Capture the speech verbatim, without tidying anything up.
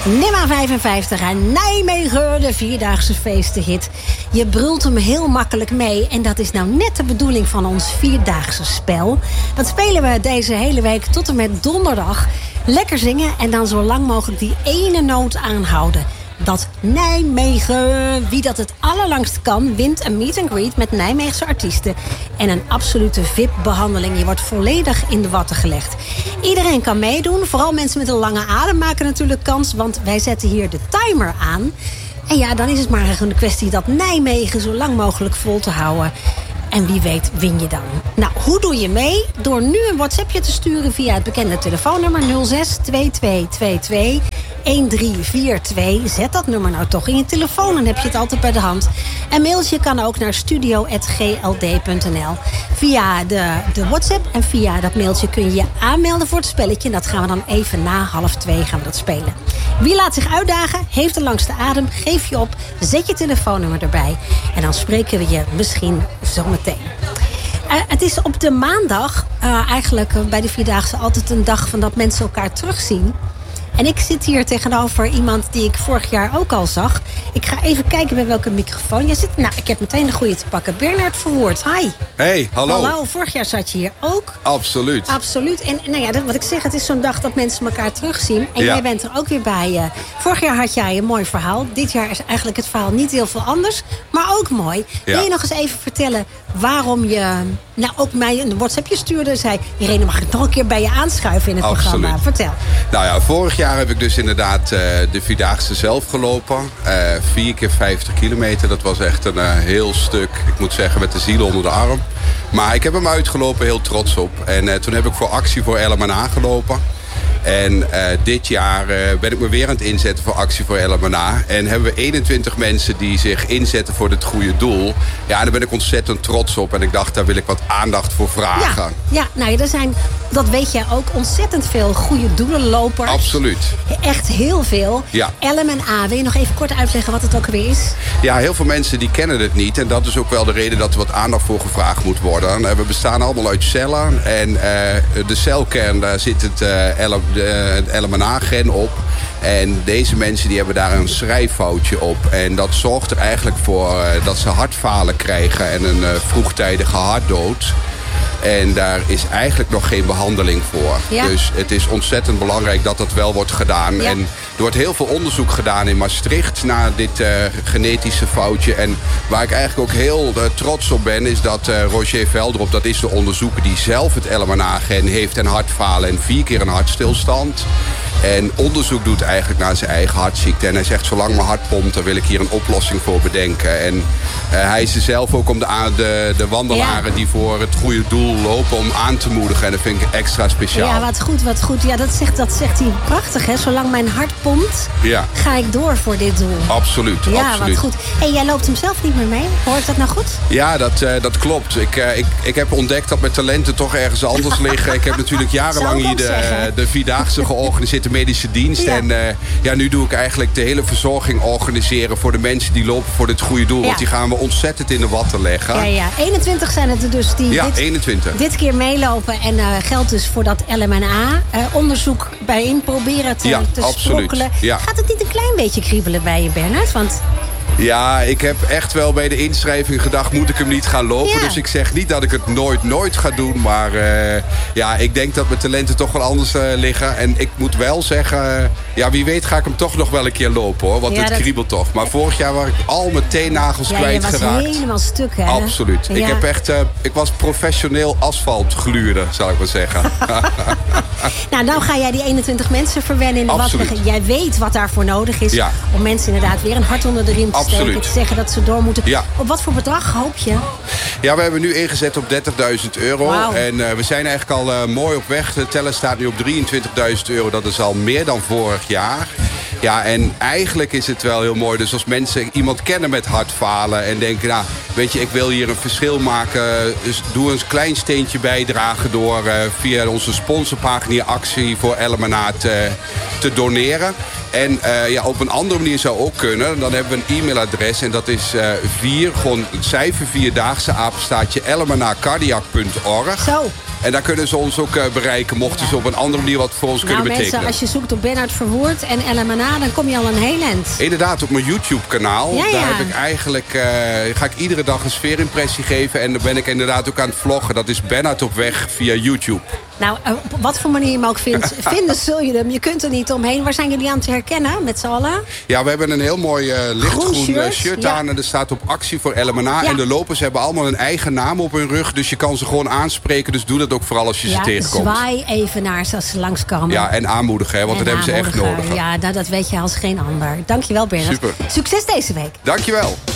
Nummer vijfenvijftig aan Nijmegen, de vierdaagse feestenhit. Je brult hem heel makkelijk mee. En dat is nou net de bedoeling van ons vierdaagse spel. Dat spelen we deze hele week tot en met donderdag. Lekker zingen en dan zo lang mogelijk die ene noot aanhouden. Dat Nijmegen, wie dat het allerlangst kan, wint een meet and greet met Nijmeegse artiesten. En een absolute V I P-behandeling. Je wordt volledig in de watten gelegd. Iedereen kan meedoen. Vooral mensen met een lange adem maken natuurlijk kans. Want wij zetten hier de timer aan. En ja, dan is het maar een kwestie dat Nijmegen zo lang mogelijk vol te houden. En wie weet win je dan. Nou, hoe doe je mee? Door nu een WhatsAppje te sturen via het bekende telefoonnummer nul zes twee twee twee twee een drie vier twee. Zet dat nummer nou toch in je telefoon, dan heb je het altijd bij de hand. En mailtje kan ook naar studio apenstaartje g l d punt n l. Via de, de WhatsApp en via dat mailtje kun je je aanmelden voor het spelletje. En dat gaan we dan even na half twee gaan we dat spelen. Wie laat zich uitdagen, heeft de langste adem, geef je op, zet je telefoonnummer erbij. En dan spreken we je misschien zometeen. Uh, het is op de maandag, uh, eigenlijk uh, bij de Vierdaagse, altijd een dag van dat mensen elkaar terugzien. En ik zit hier tegenover iemand die ik vorig jaar ook al zag. Ik ga even kijken bij welke microfoon je zit. Nou, ik heb meteen de goede te pakken. Bernard Verwoerd, hi. Hey, hallo. Hallo, vorig jaar zat je hier ook. Absoluut. Absoluut. En nou ja, dat, wat ik zeg, het is zo'n dag dat mensen elkaar terugzien. En ja. Jij bent er ook weer bij. Uh, vorig jaar had jij een mooi verhaal. Dit jaar is eigenlijk het verhaal niet heel veel anders. Maar ook mooi. Ja. Wil je nog eens even vertellen waarom je nou ook mij een WhatsAppje stuurde? Zei, Irene, mag ik nog een keer bij je aanschuiven in het Absoluut. Programma? Vertel. Nou ja, vorig jaar heb ik dus inderdaad uh, de Vierdaagse zelf gelopen. Uh, vier keer vijftig kilometer. Dat was echt een uh, heel stuk, ik moet zeggen, met de ziel onder de arm. Maar ik heb hem uitgelopen, heel trots op. En uh, toen heb ik voor Actie voor L M N A gelopen. En uh, dit jaar uh, ben ik me weer aan het inzetten voor Actie voor L M N A. En hebben we eenentwintig mensen die zich inzetten voor het goede doel. Ja, daar ben ik ontzettend trots op. En ik dacht, daar wil ik wat aandacht voor vragen. Ja, ja nou, er zijn, dat weet jij ook, ontzettend veel goede doelenlopers. Absoluut. Echt heel veel. Ja. L M N A, wil je nog even kort uitleggen wat het ook weer is? Ja, heel veel mensen die kennen het niet. En dat is ook wel de reden dat er wat aandacht voor gevraagd moet worden. We bestaan allemaal uit cellen. En uh, de celkern, daar zit het uh, L M N A. De, het L M N A-gen op. En deze mensen die hebben daar een schrijffoutje op. En dat zorgt er eigenlijk voor uh, dat ze hartfalen krijgen en een uh, vroegtijdige hartdood. En daar is eigenlijk nog geen behandeling voor. Ja. Dus het is ontzettend belangrijk dat dat wel wordt gedaan. Ja. En er wordt heel veel onderzoek gedaan in Maastricht naar dit uh, genetische foutje. En waar ik eigenlijk ook heel uh, trots op ben, is dat uh, Roger Veldrop, dat is de onderzoeker die zelf het L M N A-gen heeft en hartfalen en vier keer een hartstilstand. En onderzoek doet eigenlijk naar zijn eigen hartziekte. En hij zegt, zolang mijn hart pompt, dan wil ik hier een oplossing voor bedenken. En uh, hij is er zelf ook om de, de, de wandelaren ja. die voor het goede doel lopen, om aan te moedigen. En dat vind ik extra speciaal. Ja, wat goed, wat goed. Ja, dat zegt, dat zegt hij prachtig, hè. Zolang mijn hart pompt, ja. ga ik door voor dit doel. Absoluut, ja, absoluut. Wat goed. En jij loopt hem zelf niet meer mee? Hoor ik dat nou goed? Ja, dat, uh, dat klopt. Ik, uh, ik, ik heb ontdekt dat mijn talenten toch ergens anders liggen. Ik heb natuurlijk jarenlang hier de, de Vierdaagse georganiseerd, de medische dienst. Ja. En uh, ja, nu doe ik eigenlijk de hele verzorging organiseren voor de mensen die lopen voor dit goede doel. Ja. Want die gaan we ontzettend in de watten leggen. Ja, ja. eenentwintig zijn het er dus die ja, dit, eenentwintig. dit keer meelopen. En uh, geldt dus voor dat L M N A. Uh, onderzoek bijeen proberen te, ja, te sprokkelen. Ja. Gaat het niet een klein beetje kriebelen bij je, Bernard? Want ja, ik heb echt wel bij de inschrijving gedacht, moet ik hem niet gaan lopen? Ja. Dus ik zeg niet dat ik het nooit, nooit ga doen. Maar uh, ja, ik denk dat mijn talenten toch wel anders uh, liggen. En ik moet wel zeggen, uh, ja, wie weet ga ik hem toch nog wel een keer lopen, hoor. Want ja, het dat kriebelt toch. Maar vorig jaar was ik al mijn teennagels ja, kwijtgeraakt. Ja, je was helemaal stuk, hè? Absoluut. Ja. Ik heb echt, uh, ik was professioneel asfaltgluurder, zal ik maar zeggen. Nou, nou ga jij die eenentwintig mensen verwennen in de wat. Jij weet wat daarvoor nodig is. Ja. Om mensen inderdaad weer een hart onder de riem te steken. Te zeggen dat ze door moeten. Ja. Op wat voor bedrag hoop je? Ja, we hebben nu ingezet op dertigduizend euro. Wow. En uh, we zijn eigenlijk al uh, mooi op weg. De teller staat nu op drieëntwintigduizend euro. Dat is al meer dan vorig jaar. Ja, en eigenlijk is het wel heel mooi. Dus als mensen iemand kennen met hartfalen en denken, nou, weet je, ik wil hier een verschil maken. Dus doe een klein steentje bijdragen door uh, via onze sponsorpagina Actie voor L M N A te, te doneren. En uh, ja, op een andere manier zou ook kunnen. Dan hebben we een e-mailadres en dat is uh, vier, gewoon cijfer vierdaagse apenstaartje L M N A cardiac punt org. Zo. En daar kunnen ze ons ook uh, bereiken, mochten ze op een andere manier wat voor ons nou, kunnen mensen, betekenen. Als je zoekt op Bernard Verwoerd en El Manna, dan kom je al een heel eind. Inderdaad, op mijn YouTube-kanaal. Ja, ja. Daar heb ik eigenlijk, uh, ga ik iedere dag een sfeerimpressie geven. En dan ben ik inderdaad ook aan het vloggen. Dat is Bernard op weg via YouTube. Nou, op wat voor manier je hem ook vindt, vinden zul je hem. Je kunt er niet omheen. Waar zijn jullie aan te herkennen met z'n allen? Ja, we hebben een heel mooi uh, lichtgroen Groen shirt, shirt, aan. ja. En er staat op actie voor El Manna. Ja. En de lopers hebben allemaal een eigen naam op hun rug. Dus je kan ze gewoon aanspreken. Dus doe dat ook vooral als je Ja, ze tegenkomt. zwaai even naar ze als ze langskomen. Ja, en aanmoedigen, hè, want En dat hebben ze echt aanmoedigen. nodig. Ja, nou, dat weet je als geen ander. Dankjewel, Bernard. Super. Succes deze week. Dankjewel.